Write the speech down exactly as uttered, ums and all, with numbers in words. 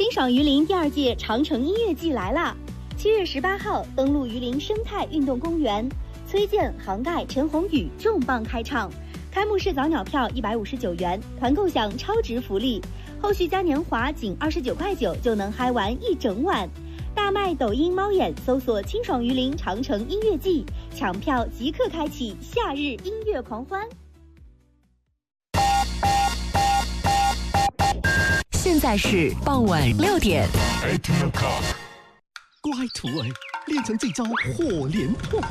清爽榆林第二届长城音乐季来啦！七月十八号登陆榆林生态运动公园，崔健、杭盖、陈鸿宇重磅开唱。开幕式早鸟票一百五十九元，团购享超值福利，后续嘉年华仅二十九块九就能嗨玩一整晚。大麦抖音猫眼搜索清爽榆林长城音乐季，抢票即刻开启夏日音乐狂欢。 现在是傍晚六点。 乖徒儿，练成这招火连破。